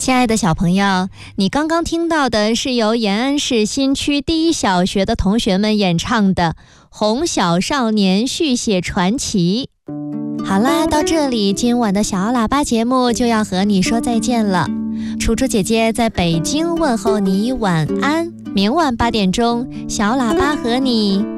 亲爱的小朋友，你刚刚听到的是由延安市新区第一小学的同学们演唱的《红小少年续写传奇》。好啦，到这里，今晚的小喇叭节目就要和你说再见了。楚楚姐姐在北京问候你晚安，明晚8点钟，小喇叭和你